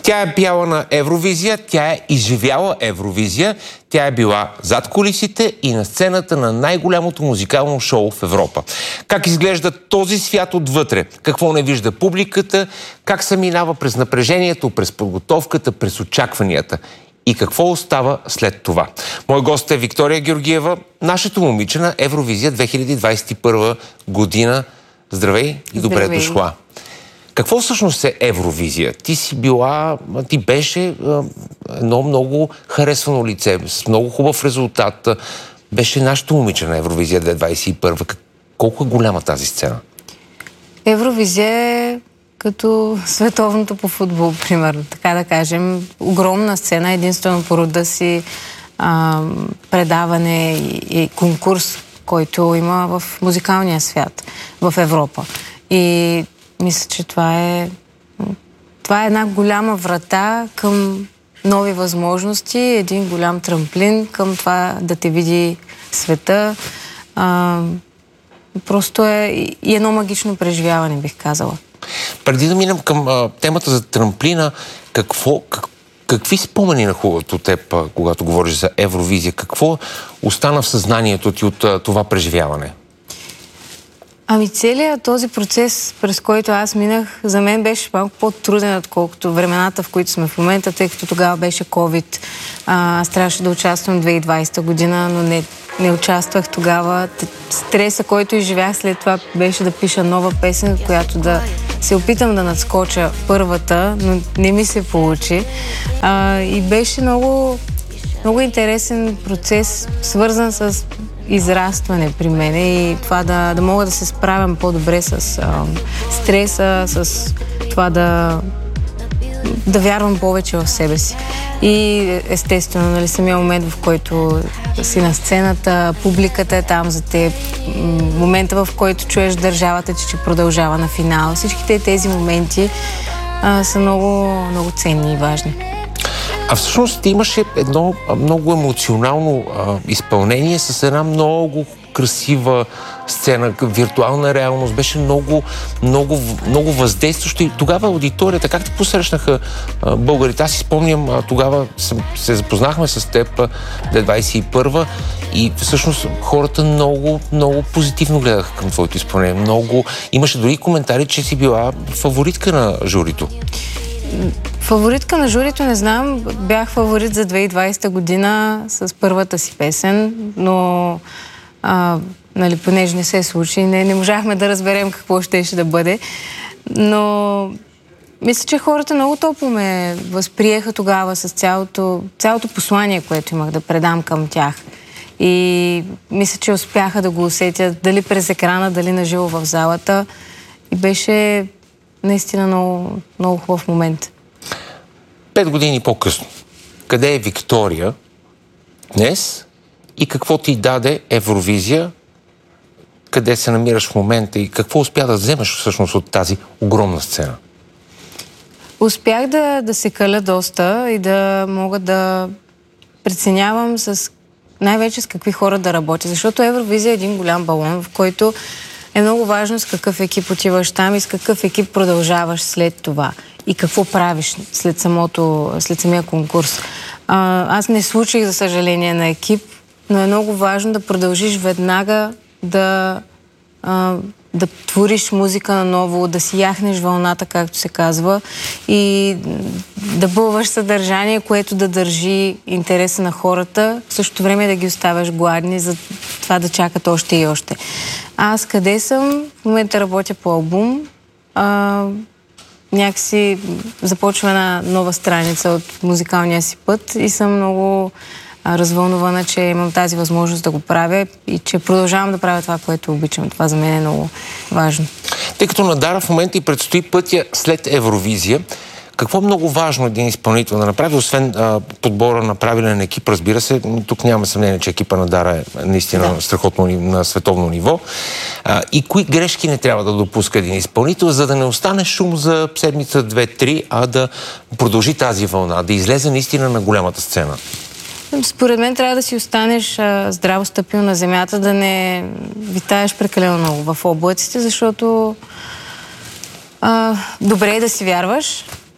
Тя е пяла на Евровизия, тя е изживяла Евровизия, тя е била зад кулисите и на сцената на най-голямото музикално шоу в Европа. Как изглежда този свят отвътре? Какво не вижда публиката? Как се минава през напрежението, през подготовката, през очакванията? И какво остава след това? Мой гост е Виктория Георгиева, нашето момиче на Евровизия 2021 година. Здравей и добре дошла. Какво всъщност е Евровизия? Ти беше едно много харесвано лице, с много хубав резултат. Беше нашето момиче на Евровизия 2021. Колко е голяма тази сцена? Евровизия е като световното по футбол, примерно. Така да кажем, огромна сцена, единствено по рода си предаване и конкурс, който има в музикалния свят в Европа. И мисля, че това е една голяма врата към нови възможности, един голям трамплин към това да те види света. Просто е и едно магично преживяване, бих казала. Преди да минем към темата за трамплина, какви спомени на хубавото теб, когато говориш за Евровизия? Какво остана в съзнанието ти от това преживяване? Целият този процес, през който аз минах, за мен беше малко по-труден, отколкото времената, в които сме в момента, тъй като тогава беше COVID. Аз трябваше да участвам 2020 година, но не участвах тогава. Стреса, който изживях след това, беше да пиша нова песен, която да се опитам да надскоча първата, но не ми се получи. И беше много, много интересен процес, свързан с израстване при мен и това да мога да се справям по-добре с стреса, с това да вярвам повече в себе си. И естествено, самия момент, в който си на сцената, публиката е там за теб, момента, в който чуеш държавата ти, че продължава на финал. Всичките тези моменти са много, много ценни и важни. Всъщност ти имаше едно много емоционално изпълнение с една много красива сцена, виртуална реалност, беше много, много, много въздействащо и тогава аудиторията, как те посрещнаха българите? Аз си спомням, тогава се запознахме с теб 2021 и всъщност хората много, много позитивно гледаха към твоето изпълнение. Имаше дори коментари, че си била фаворитка на журито. Фаворитка на журито не знам. Бях фаворит за 2020 година с първата си песен, но понеже не се случи, не можахме да разберем какво щеше да бъде. Но мисля, че хората много топло ме възприеха тогава с цялото послание, което имах да предам към тях. И мисля, че успяха да го усетят дали през екрана, дали наживо в залата. И беше наистина много, много хубав момент. 5 години по-късно. Къде е Виктория днес и какво ти даде Евровизия? Къде се намираш в момента и какво успя да вземеш всъщност от тази огромна сцена? Успях да се каля доста и да мога да преценявам най-вече с какви хора да работя. Защото Евровизия е един голям балон, в който е много важно с какъв екип отиваш там и с какъв екип продължаваш след това. И какво правиш след самия конкурс. Аз не случих, за съжаление, на екип, но е много важно да продължиш веднага да твориш музика наново, да си яхнеш вълната, както се казва, и да бълваш съдържание, което да държи интереса на хората, в същото време да ги оставяш гладни, за това да чакат още и още. Аз къде съм? В момента работя по албум. Някакси започва една нова страница от музикалния си път и съм много развълнувана, че имам тази възможност да го правя и че продължавам да правя това, което обичам. Това за мен е много важно. Тъй като на Дара в момента и предстои пътя след Евровизия, какво е много важно един изпълнител да направи, освен подбора на правилен екип, разбира се, тук няма съмнение, че екипа на Дара е наистина страхотно на световно ниво. И кои грешки не трябва да допуска един изпълнител, за да не остане шум за седмица, 2-3, а да продължи тази вълна, да излезе наистина на голямата сцена? Според мен трябва да си останеш здраво стъпил на земята, да не витаеш прекалено много в облаците, защото добре е да си вярваш,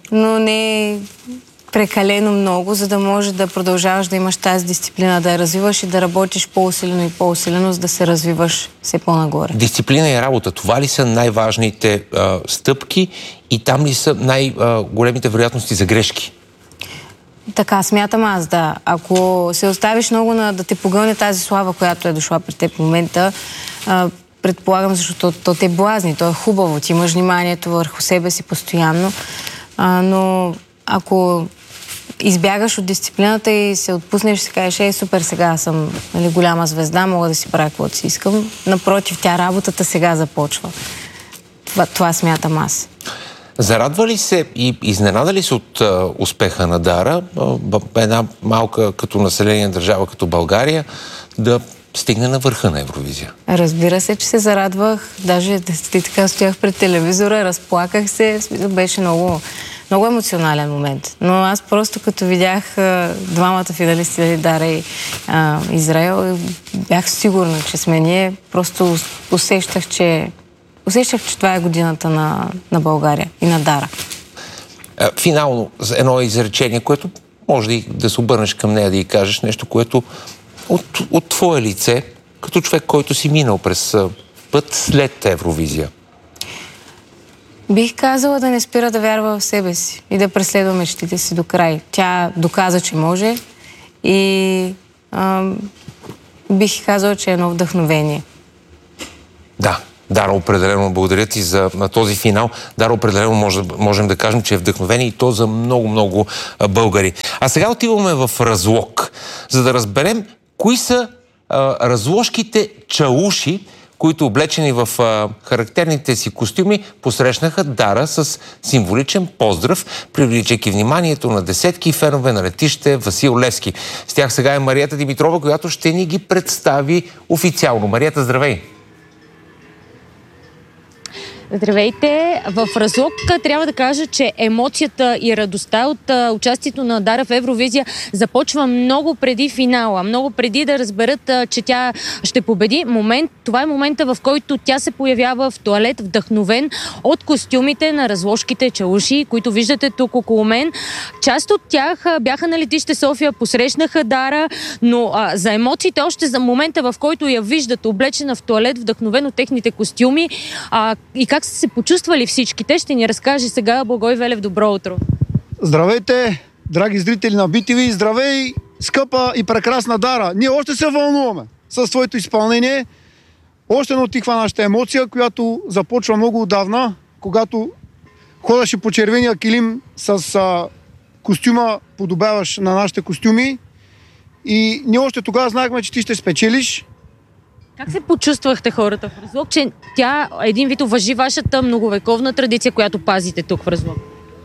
но не прекалено много, за да може да продължаваш да имаш тази дисциплина, да я развиваш и да работиш по-усилено и по-усилено, за да се развиваш все по-нагоре. Дисциплина и работа, това ли са най-важните стъпки и там ли са най-големите вероятности за грешки? Така смятам аз, да. Ако се оставиш много да те погълне тази слава, която е дошла при теб в момента, предполагам, защото то те блазни, то е хубаво, ти имаш вниманието върху себе си постоянно, но ако избягаш от дисциплината и се отпуснеш и си кажеш, супер, сега съм голяма звезда, мога да си правя каквото си искам. Напротив, работата сега започва. Това смятам аз. Зарадва ли се и изненада ли се от успеха на Дара, една малка като население държава като България, да стигне на върха на Евровизия? Разбира се, че се зарадвах. Даже така стоях пред телевизора, разплаках се. Беше много емоционален момент. Но аз просто като видях двамата финалисти, Дара и Израел, бях сигурна, че сме ние. Просто усещах, че това е годината на България и на Дара. Финално, едно изречение, което може да се обърнеш към нея, да й кажеш нещо, което от твое лице, като човек, който си минал през път след Евровизия. Бих казала да не спира да вярва в себе си и да преследва мечтите си до край. Тя доказа, че може и бих казала, че е едно вдъхновение. Да. Дара, определено благодаря ти за този финал. Дара, определено можем да кажем, че е вдъхновение и то за много българи. А сега отиваме в Разлог, за да разберем кои са разложките чауши, които облечени в характерните си костюми посрещнаха Дара с символичен поздрав, привличайки вниманието на десетки фенове на летище Васил Левски. С тях сега е Марията Димитрова, която ще ни ги представи официално. Марията, здравей! Здравейте! В Разлог трябва да кажа, че емоцията и радостта от участието на Дара в Евровизия започва много преди финала, много преди да разберат, че тя ще победи. Това е момента, в който тя се появява в тоалет, вдъхновен от костюмите на разложките чауши, които виждате тук около мен. Част от тях бяха на летище София, посрещнаха Дара, но за емоциите, още за момента, в който я виждат облечена в тоалет, вдъхновен от техните костюми, и как са се почувствали всичките, ще ни разкаже сега Благой Велев. Добро утро! Здравейте, драги зрители на BTV! Здравей, скъпа и прекрасна Дара! Ние още се вълнуваме с твоето изпълнение. Още не отихва нашата емоция, която започва много отдавна, когато ходеше по червения килим с костюма, подобяваш на нашите костюми. И ние още тогава знаехме, че ти ще спечелиш. Как се почувствахте хората в Разлог, че тя един вид уважи вашата многовековна традиция, която пазите тук в Разлог?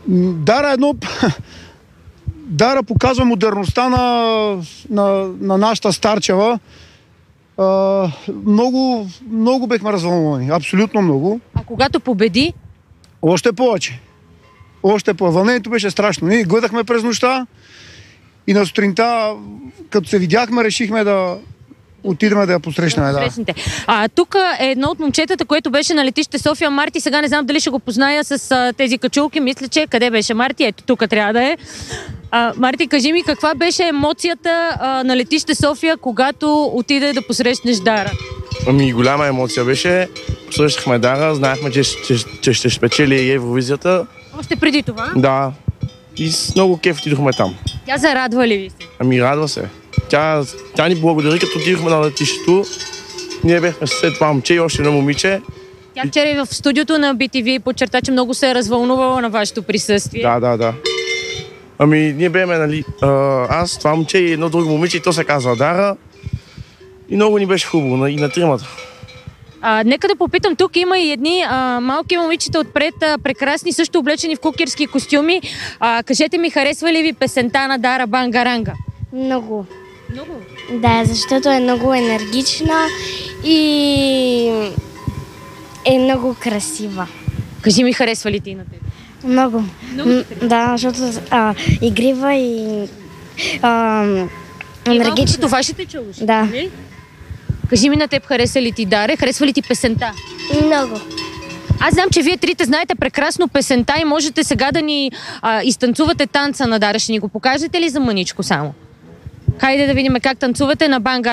Дара показва модерността на нашата старчева. Много бехме развълнувани. Абсолютно много. А когато победи? Още повече. Вълнението беше страшно. Ние гледахме през нощта и на сутринта, като се видяхме, решихме да отидем да я посрещнем. Да. Тук е едно от момчетата, което беше на летище София. Марти, сега не знам дали ще го позная с тези качулки. Мисля, че къде беше Марти? Ето тук трябва да е. Марти, кажи ми, каква беше емоцията на летище София, когато отиде да посрещнеш Дара? Голяма емоция беше. Посрещахме Дара, знаехме, че ще спечели Евровизията. Още преди това? Да. И с много кеф отидохме там. Тя зарадва ли ви се? Радва се. Тя ни благодари, като отидохме на летището. Ние бехме след това момче и още едно момиче. Тя вчера и в студиото на BTV подчерта, че много се е развълнувала на вашето присъствие. Да. Ние беме, нали, аз, това момче и едно друго момиче, и то се казва Дара. И много ни беше хубаво, и на тримата. Нека да попитам, тук има и едни малки момичета отпред, прекрасни, също облечени в кукерски костюми. Кажете ми, харесва ли ви песента на Дара Бангаранга? Много. Много? Да, защото е много енергична и е много красива. Кажи ми, харесва ли ти на теб? Много. Да, защото игрива и енергична. Това ще те чуваш? Да. Кажи ми, на теб хареса ли ти Даре? Харесва ли ти песента? Много. Аз знам, че вие трите знаете прекрасно песента и можете сега да ни изтанцувате танца на Дара. Ще ни го покажете ли за мъничко само? Хайде да видим как танцувате на Банга